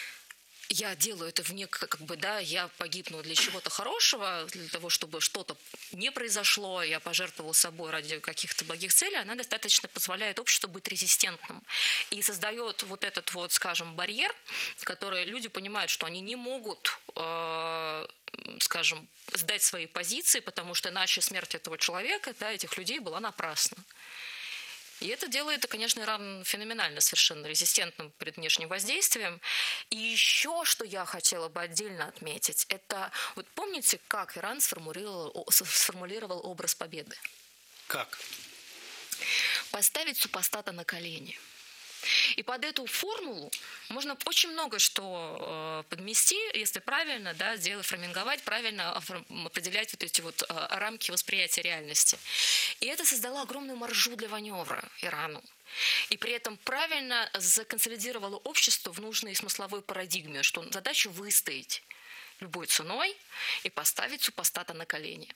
я делаю это вне, как бы, да, я погибну для чего-то хорошего, для того, чтобы что-то не произошло, я пожертвовал собой ради каких-то благих целей, она достаточно позволяет обществу быть резистентным. И создает вот этот вот, скажем, барьер, который люди понимают, что они не могут, э, скажем, сдать свои позиции, потому что иначе смерть этого человека, да, этих людей была напрасна. И это делает, конечно, Иран феноменально совершенно резистентным перед внешним воздействием. И еще, что я хотела бы отдельно отметить, это, вот помните, как Иран сформулировал, сформулировал образ победы? Как? Поставить супостата на колени. И под эту формулу можно очень много что э, подмести, если правильно, да, сделать, фраминговать, правильно определять вот эти вот э, рамки восприятия реальности. И это создало огромную маржу для маневра Ирану. И при этом правильно законсолидировало общество в нужной смысловой парадигме, что задача выстоять любой ценой и поставить супостата на колени.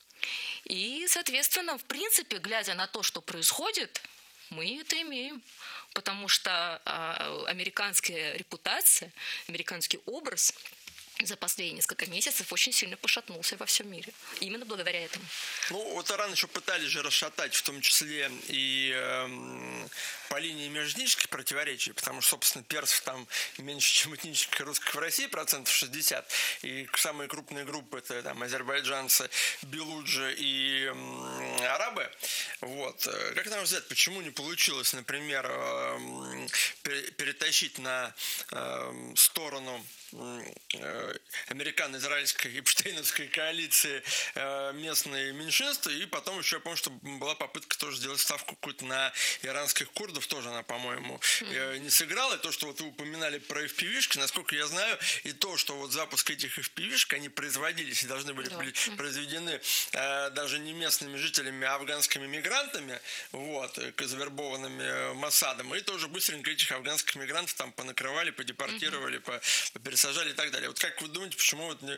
И, соответственно, в принципе, глядя на то, что происходит, мы это имеем. Потому что а, американская репутация, американский образ за последние несколько месяцев очень сильно пошатнулся во всем мире. Именно благодаря этому. Ну, вот Иран еще пытались же расшатать, в том числе и э, по линии межэтнических противоречий, потому что, собственно, персов там меньше, чем этнических русских в России, процентов шестьдесят. И самые крупные группы — это там азербайджанцы, белуджи и э, арабы. Вот. Как на ваш взгляд, почему не получилось, например, э, перетащить на э, сторону американо-израильской эпштейновской коалиции местные меньшинства, и потом еще, я помню, что была попытка тоже сделать ставку какую-то на иранских курдов, тоже она, по-моему, не сыграла. И то, что вот вы упоминали про эф пи ви-шки, насколько я знаю, и то, что вот запуск этих эф пи ви-шек, они производились и должны были быть произведены э, даже не местными жителями, а афганскими мигрантами, вот, завербованными Моссадом, и тоже быстренько этих афганских мигрантов там понакрывали, подепортировали, по, пересажали и так далее. Вот как вы думаете, почему вот,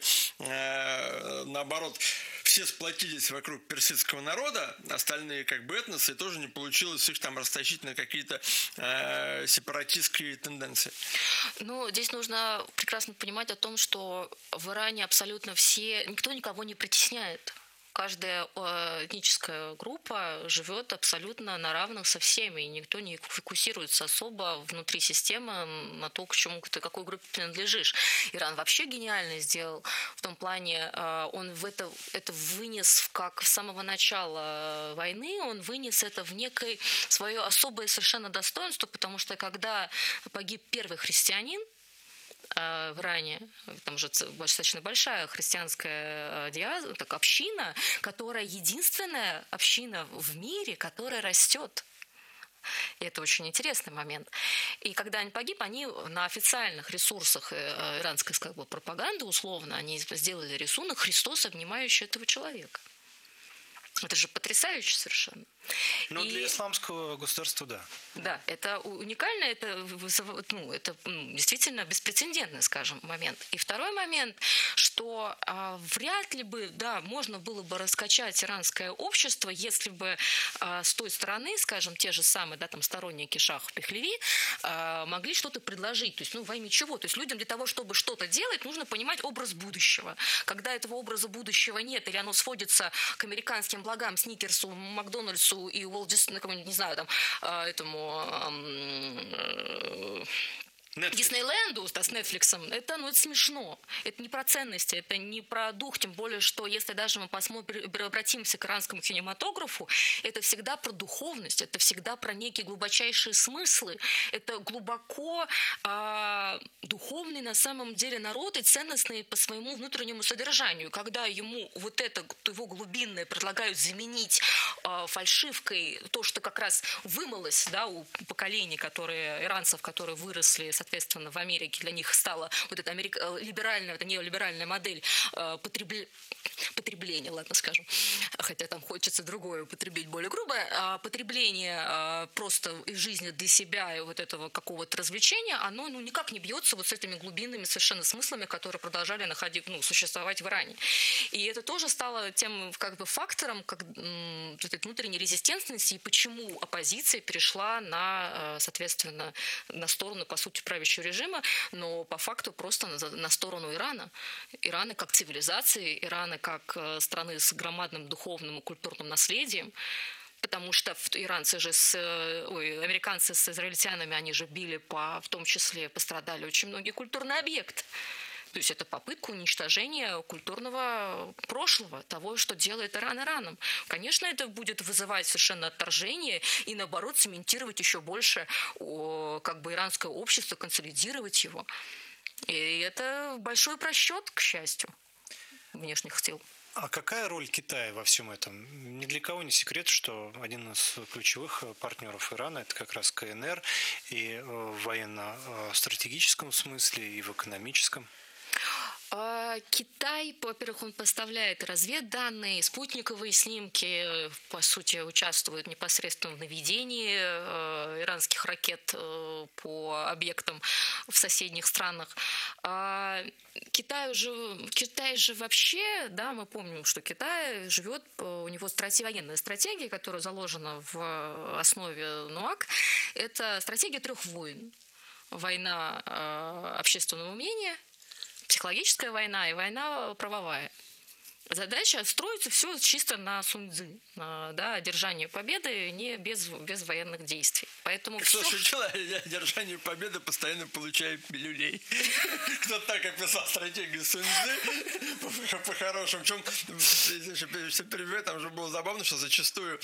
э, наоборот все сплотились вокруг персидского народа, остальные как бы этносы, и тоже не получилось их там растащить на какие-то э, сепаратистские тенденции? Ну, здесь нужно прекрасно понимать о том, что в Иране абсолютно все, никто никого не притесняет. Каждая этническая группа живет абсолютно на равных со всеми, и никто не фокусируется особо внутри системы на то, к чему ты, какой группе принадлежишь. Иран вообще гениально сделал в том плане, он в это, это вынес как с самого начала войны, он вынес это в некое свое особое совершенно достоинство, потому что когда погиб первый христианин в Иране, там же достаточно большая христианская диаспора, так, община, которая единственная община в мире, которая растет. И это очень интересный момент. И когда они погиб, они на официальных ресурсах иранской, как бы, пропаганды, условно, они сделали рисунок Христос, обнимающий этого человека. Это же потрясающе совершенно. Но И- для исламского государства, да. Да, это уникально, это, вызыв- ну, это ну, действительно беспрецедентный, скажем, момент. И второй момент, что а, вряд ли бы, да, можно было бы раскачать иранское общество, если бы а, с той стороны, скажем, те же самые, да, там, сторонники Шаха Пехлеви а, могли что-то предложить. То есть, ну, во имя чего? То есть людям для того, чтобы что-то делать, нужно понимать образ будущего. Когда этого образа будущего нет, или оно сводится к американским благам, Сникерсу, Макдональдсу и Уолт Дисней, ну, не знаю, там, а, этому ам, Диснейленду, да, с Netflix, это, ну, это смешно. Это не про ценности, это не про дух, тем более, что если даже мы посмотрим, обратимся к иранскому кинематографу, это всегда про духовность, это всегда про некие глубочайшие смыслы, это глубоко а, духовный на самом деле народ и ценностный по своему внутреннему содержанию. Когда ему вот это, его глубинное предлагают заменить а, фальшивкой, то, что как раз вымылось, да, у поколений, которые, иранцев, которые выросли, соответственно, в Америке, для них стала вот эта америка... либеральная, это неолиберальная модель э, потребля... потребления, ладно скажем, хотя там хочется другое употребить, более грубое, а потребление э, просто из жизни для себя и вот этого какого-то развлечения, оно, ну, никак не бьется вот с этими глубинными совершенно смыслами, которые продолжали находить, ну, существовать в Иране. И это тоже стало тем, как бы, фактором как, м, вот этой внутренней резистентности, и почему оппозиция перешла на, э, соответственно, на сторону, по сути, правящего режима, но по факту просто на, на сторону Ирана. Ирана как цивилизации, Ирана как э, страны с громадным духовным и культурным наследием, потому что иранцы же, с, ой, американцы с израильтянами, они же били, по, в том числе пострадали очень многие культурные объекты. То есть это попытка уничтожения культурного прошлого, того, что делает Иран Ираном. Конечно, это будет вызывать совершенно отторжение и, наоборот, цементировать еще больше о, как бы, иранское общество, консолидировать его. И это большой просчет, к счастью, внешних сил. А какая роль Китая во всем этом? Ни для кого не секрет, что один из ключевых партнеров Ирана – это как раз КНР, и в военно-стратегическом смысле, и в экономическом. Китай, во-первых, он поставляет разведданные, спутниковые снимки, по сути, участвует непосредственно в наведении иранских ракет по объектам в соседних странах. Китай же, Китай же вообще, да, мы помним, что Китай живет, у него стратегия, военная стратегия, которая заложена в основе НУАК, это стратегия трех войн. Война общественного мнения, психологическая война и война правовая. Задача строится все чисто на суньцзы, на, да, одержание победы не без, без военных действий. Поэтому Кто все... шутил о одержании победы, постоянно получает пилюлей. Кто так описал стратегию Сунь-Цзы, по-хорошему. Причем, там же было забавно, что зачастую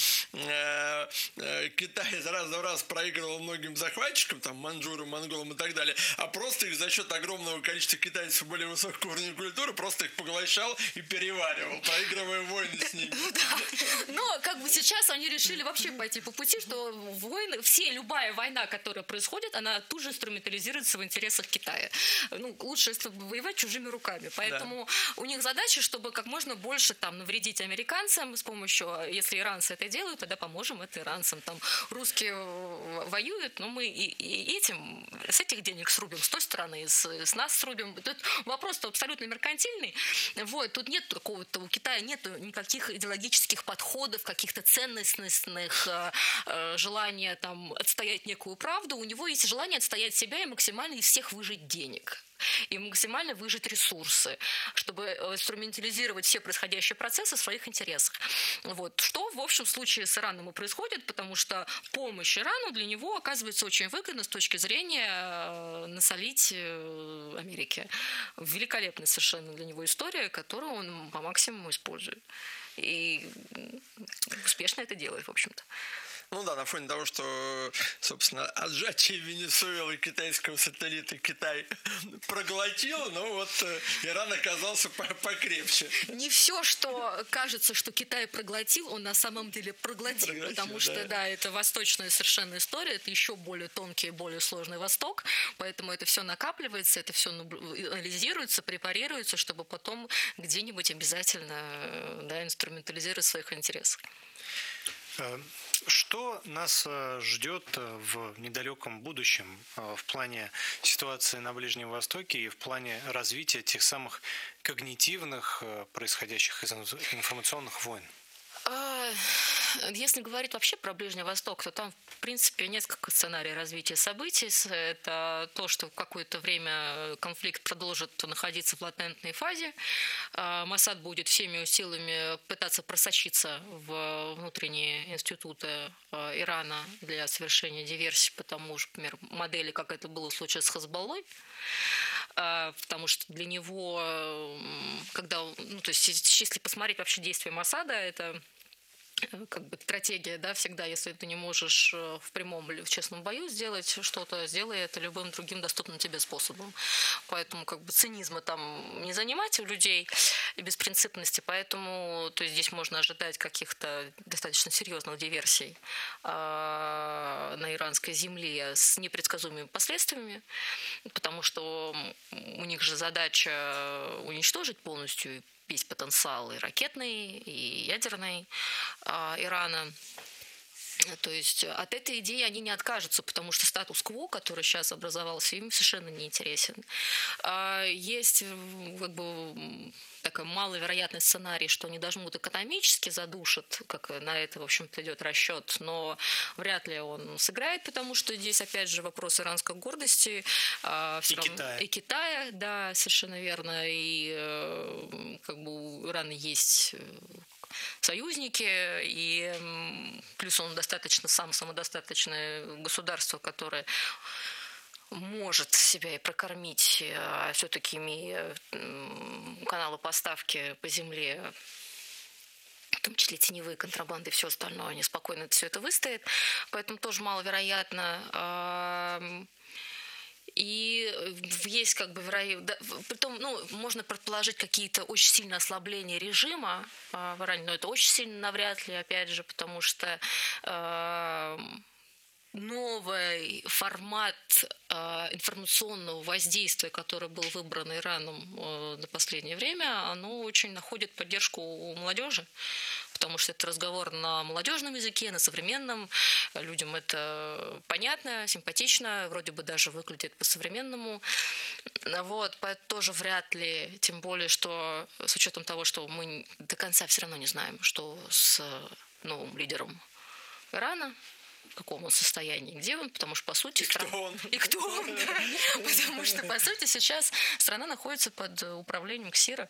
Китай из раза в раз проигрывал многим захватчикам, там, маньчжурам, монголам и так далее, а просто их за счет огромного количества китайцев более высокого уровня культуры просто их поглощал и переваривал, проигрывая войны с ними. Да. Но как бы сейчас они решили вообще пойти по пути, что войны, все, любая война, которая происходит, она тут же инструментализируется в интересах Китая. Ну, лучше, если воевать чужими руками. Поэтому да. У них задача, чтобы как можно больше там навредить американцам с помощью, если иранцы это делают, тогда поможем это иранцам. Там русские воюют, но мы и, и этим, с этих денег срубим, с той стороны, с, с нас срубим. Тут вопрос-то абсолютно меркантильный. Вот, тут нет такого, у Китая нет никаких идеологических подходов, каких-то ценностных э, э, желания там отстоять некую правду. У него есть желание отстоять себя и максимально из всех выжать денег. И максимально выжать ресурсы, чтобы инструментализировать все происходящие процессы в своих интересах. Вот. Что в общем случае с Ираном и происходит, потому что помощь Ирану для него оказывается очень выгодна с точки зрения насолить Америке. Великолепная совершенно для него история, которую он по максимуму использует. И успешно это делает, в общем-то. Ну да, на фоне того, что, собственно, отжатие Венесуэлы китайского сателлита Китай проглотил, но вот Иран оказался покрепче. Не все, что кажется, что Китай проглотил, он на самом деле проглотил, проглотил потому что, да. да, это восточная совершенно история, это еще более тонкий и более сложный Восток, поэтому это все накапливается, это все анализируется, препарируется, чтобы потом где-нибудь обязательно, да, инструментализировать в своих интересах. Что нас ждет в недалеком будущем в плане ситуации на Ближнем Востоке и в плане развития тех самых когнитивных, происходящих из информационных войн? Если говорить вообще про Ближний Восток, то там, в принципе, несколько сценариев развития событий. Это то, что в какое-то время конфликт продолжит находиться в латентной фазе. Моссад будет всеми силами пытаться просочиться в внутренние институты Ирана для совершения диверсий по тому же, например, модели, как это было в случае с Хезболлой. Потому что для него, когда, ну, то есть, если посмотреть вообще действия Моссада, это как бы стратегия, да, всегда, если ты не можешь в прямом или в честном бою сделать что-то, сделай это любым другим доступным тебе способом. Поэтому как бы цинизма там не занимать у людей и беспринципности, поэтому то есть здесь можно ожидать каких-то достаточно серьезных диверсий э, на иранской земле с непредсказуемыми последствиями, потому что у них же задача уничтожить полностью весь потенциал и ракетный, и ядерный э, Ирана. То есть от этой идеи они не откажутся, потому что статус-кво, который сейчас образовался, им совершенно не интересен. Есть как бы такой маловероятный сценарий, что они дожмут экономически, задушат, как на это, в общем-то, идет расчет, но вряд ли он сыграет, потому что здесь, опять же, вопрос иранской гордости. И равно, Китая. И Китая, да, совершенно верно. И как бы у Ирана есть союзники, и плюс он достаточно сам самодостаточное государство, которое может себя и прокормить, а все-таки имея каналы поставки по земле, в том числе теневые контрабанды и все остальное, они спокойно все это выстоят. Поэтому тоже маловероятно. И есть как бы вероятно, притом, ну, можно предположить какие-то очень сильные ослабления режима в Иране, но это очень сильно навряд ли, опять же, потому что э, новый формат э, информационного воздействия, который был выбран Ираном э, на последнее время, оно очень находит поддержку у молодежи. Потому что это разговор на молодежном языке, на современном. Людям это понятно, симпатично, вроде бы даже выглядит по-современному. Вот, поэтому тоже вряд ли, тем более, что с учетом того, что мы до конца все равно не знаем, что с новым лидером Ирана, в каком он состоянии, где он, потому что, по сути... И стран... кто он? И кто он, да. Потому что, по сути, сейчас страна находится под управлением КСИРа.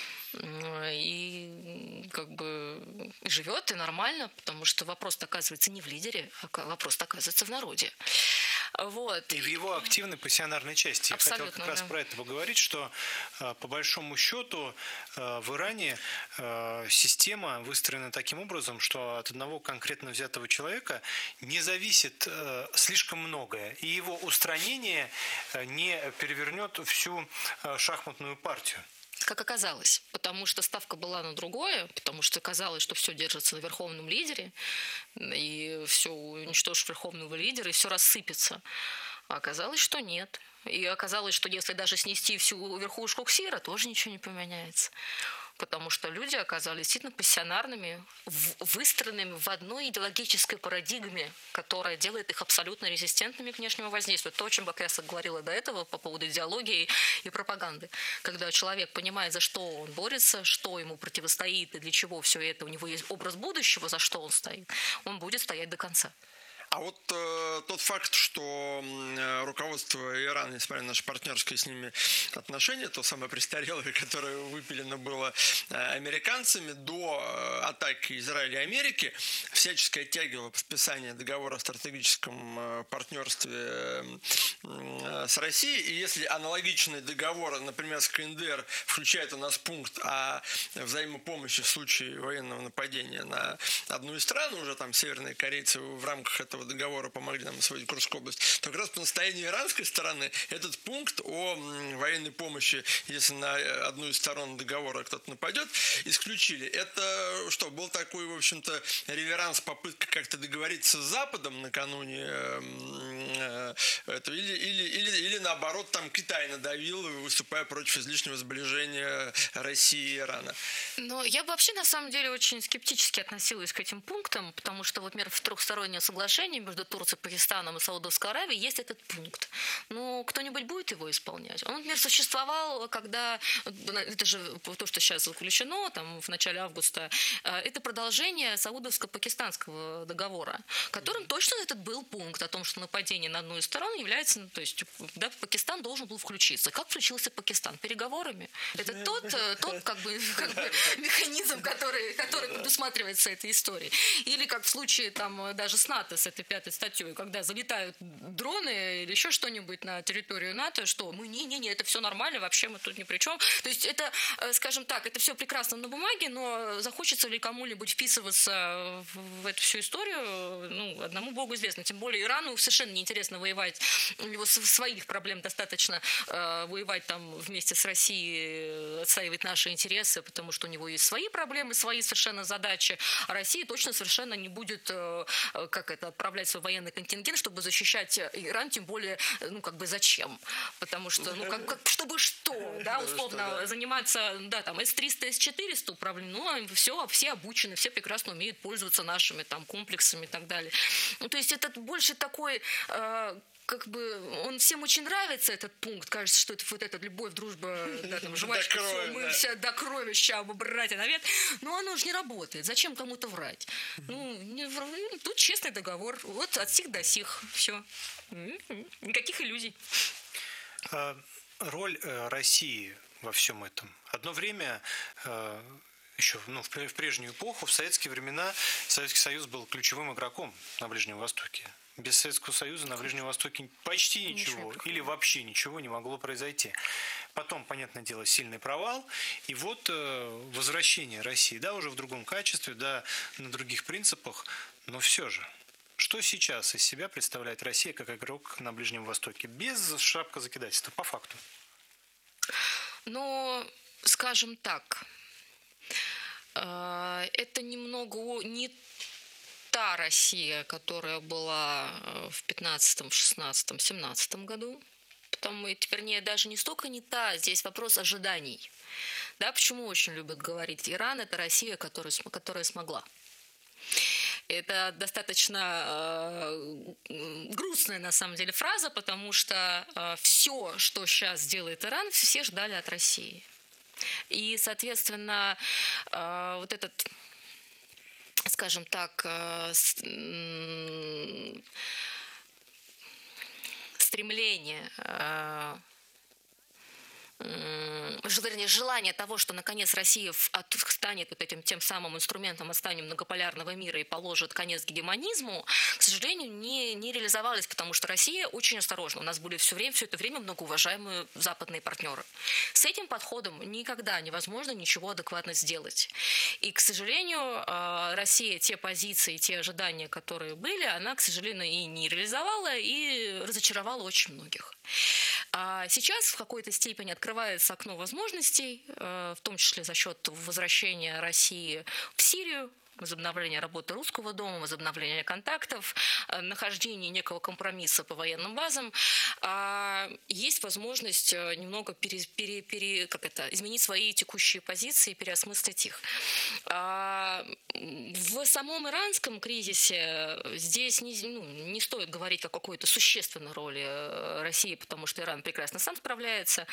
И как бы живет и нормально, потому что вопрос оказывается не в лидере, а вопрос оказывается в народе. Вот. И в его активной пассионарной части. Абсолютно, я хотел как раз да. про это поговорить, что по большому счету в Иране система выстроена таким образом, что от одного конкретно взятого человека не зависит слишком многое, и его устранение не перевернет всю шахматную партию. Как оказалось, потому что ставка была на другое, потому что казалось, что все держится на верховном лидере, и все уничтожишь верховного лидера, и все рассыпется. А оказалось, что нет. И оказалось, что если даже снести всю верхушку КСИРа, тоже ничего не поменяется. Потому что люди оказались действительно пассионарными, выстроенными в одной идеологической парадигме, которая делает их абсолютно резистентными к внешнему воздействию. То, о чем я говорила до этого по поводу идеологии и пропаганды. Когда человек понимает, за что он борется, что ему противостоит и для чего все это, у него есть образ будущего, за что он стоит, он будет стоять до конца. А вот э, тот факт, что э, руководство Ирана, несмотря на наши партнерские с ними отношения, то самое престарелое, которое выпилено было э, американцами до э, атаки Израиля и Америки, всячески оттягивало подписание договора о стратегическом э, партнерстве э, э, с Россией. И если аналогичный договор, например, с КНДР, включает у нас пункт о взаимопомощи в случае военного нападения на одну из стран, уже там северные корейцы в рамках этого договора помогли нам освоить Курскую область, то как раз по настоянию иранской стороны этот пункт о военной помощи, если на одну из сторон договора кто-то нападет, исключили. Это что, был такой, в общем-то, реверанс, попытка как-то договориться с Западом накануне это, или, или, или, или наоборот, там Китай надавил, выступая против излишнего сближения России и Ирана? Но я бы вообще, на самом деле, очень скептически относилась к этим пунктам, потому что, вот, например, в трехстороннем соглашении между Турцией, Пакистаном и Саудовской Аравией есть этот пункт. Ну, кто-нибудь будет его исполнять? Он, например, существовал, когда, это же то, что сейчас заключено, там, в начале августа, это продолжение Саудовско-Пакистанского договора, которым точно этот был пункт о том, что нападение на одну из сторон является, ну, то есть, да, Пакистан должен был включиться. Как включился Пакистан? Переговорами. Это тот, тот как бы, как бы механизм, который, который предусматривается этой историей. Или как в случае там даже с НАТО, с этой пятой статьей, когда залетают дроны или еще что-нибудь на территорию НАТО, что мы, не-не-не, это все нормально, вообще мы тут ни при чем. То есть это, скажем так, это все прекрасно на бумаге, но захочется ли кому-нибудь вписываться в эту всю историю, ну, одному Богу известно. Тем более Ирану совершенно неинтересно воевать. У него своих проблем достаточно э, воевать там вместе с Россией, отстаивать наши интересы, потому что у него есть свои проблемы, свои совершенно задачи. А Россия точно совершенно не будет э, как это, отправлять свой военный контингент, чтобы защищать Иран, тем более, ну, как бы зачем? Потому что, ну, как, как чтобы что, да, условно, заниматься, да, там, эс триста, эс четыреста управлением, ну, все, все обучены, все прекрасно умеют пользоваться нашими там комплексами и так далее. Ну, то есть это больше такой... Э, как бы он всем очень нравится, этот пункт. Кажется, что это вот эта любовь, дружба, да, там, жвачка, все, мы все до крови, ща, братья, навет. Но оно же не работает. Зачем кому-то врать? Ну, не, тут честный договор. Вот от сих до сих. Все. Никаких иллюзий. Роль России во всем этом. Одно время... Еще ну, в прежнюю эпоху, в советские времена, Советский Союз был ключевым игроком на Ближнем Востоке. Без Советского Союза на Ближнем Востоке почти ничего, ничего или вообще ничего не могло произойти. Потом, понятное дело, сильный провал. И вот э, возвращение России, да, уже в другом качестве, да, на других принципах, но все же. Что сейчас из себя представляет Россия как игрок на Ближнем Востоке? Без шапкозакидательства, по факту. Ну, скажем так... Это немного не та Россия, которая была в пятнадцатом, шестнадцатом, семнадцатом году. Потому, вернее, даже не столько не та, здесь вопрос ожиданий. Да, почему очень любят говорить Иран – это Россия, которая, которая смогла. Это достаточно э, грустная, на самом деле, фраза, потому что э, все, что сейчас делает Иран, все ждали от России. И, соответственно, вот этот, скажем так, стремление, вернее, желание того, что наконец Россия станет вот этим тем самым инструментом восстания многополярного мира и положит конец гегемонизму, к сожалению, не, не реализовалось, потому что Россия очень осторожна. У нас были все время, все это время многоуважаемые западные партнеры. С этим подходом никогда невозможно ничего адекватно сделать. И, к сожалению, Россия те позиции, те ожидания, которые были, она, к сожалению, и не реализовала, и разочаровала очень многих. А сейчас в какой-то степени открывается окно возможностей, в том числе за счет возвращения России в Сирию, возобновление работы Русского дома, возобновление контактов, нахождение некого компромисса по военным базам, есть возможность немного пере, пере, пере, как это, изменить свои текущие позиции и переосмыслить их. В самом иранском кризисе здесь не, ну, не стоит говорить о какой-то существенной роли России, потому что Иран прекрасно сам справляется.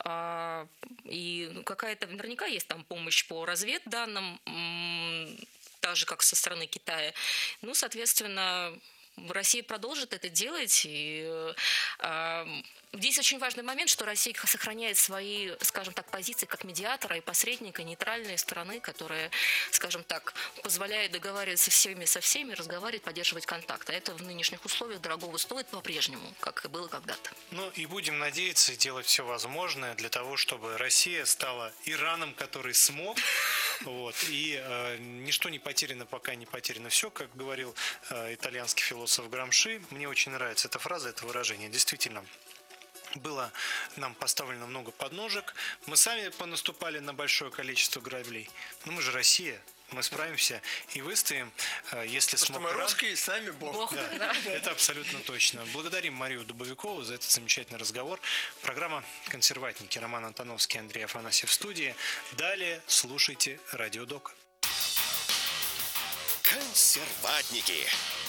И какая-то наверняка есть там помощь по разведданным, так же, как со стороны Китая. Ну, соответственно, Россия продолжит это делать. И э, здесь очень важный момент, что Россия сохраняет свои, скажем так, позиции как медиатора и посредника, нейтральной стороны, которая, скажем так, позволяет договариваться всеми со всеми, разговаривать, поддерживать контакт. А это в нынешних условиях дорогого стоит по-прежнему, как и было когда-то. Ну и будем надеяться и делать все возможное для того, чтобы Россия стала Ираном, который смог. Вот, и э, ничто не потеряно, пока не потеряно все, как говорил э, итальянский философ Грамши. Мне очень нравится эта фраза, это выражение. Действительно, было нам поставлено много подножек. Мы сами понаступали на большое количество граблей. Но мы же Россия. мы справимся и выстоим, если Потому смог что мы Иран. русские, и с нами Бог. Бог. Да, Да. это абсолютно точно. Благодарим Марию Дубовикову за этот замечательный разговор. Программа «Консерватники». Роман Антоновский, Андрей Афанасьев в студии. Далее слушайте Радио Док. Консерватники.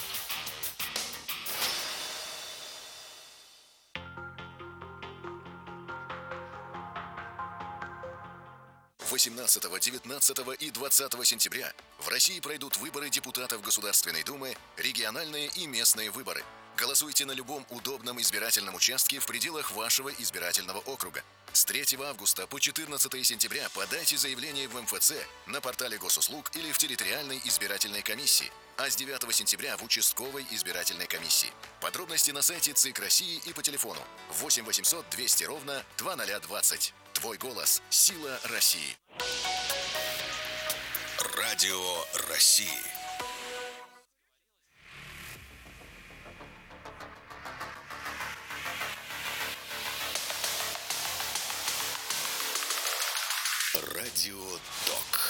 восемнадцатого, девятнадцатого и двадцатого сентября в России пройдут выборы депутатов Государственной Думы, региональные и местные выборы. Голосуйте на любом удобном избирательном участке в пределах вашего избирательного округа. С третьего августа по четырнадцатое сентября подайте заявление в эм эф цэ, на портале госуслуг или в территориальной избирательной комиссии, а с девятого сентября в участковой избирательной комиссии. Подробности на сайте ЦИК России и по телефону восемь восемьсот двести ровно двадцать двадцать. Твой голос – сила России. Радио России. Радио Док.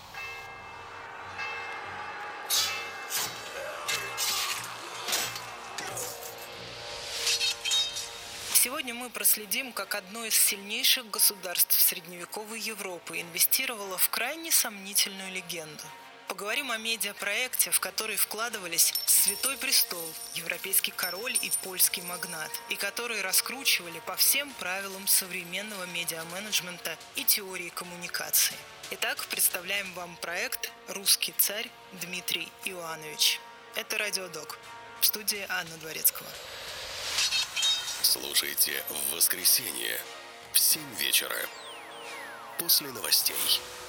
Сегодня мы проследим, как одно из сильнейших государств средневековой Европы инвестировало в крайне сомнительную легенду. Поговорим о медиапроекте, в который вкладывались Святой Престол, европейский король и польский магнат, и которые раскручивали по всем правилам современного медиаменеджмента и теории коммуникации. Итак, представляем вам проект «Русский царь» Дмитрий Иоанович. Это Радио Док. В студии Анна Дворецкого. Слушайте в воскресенье в семь вечера после новостей.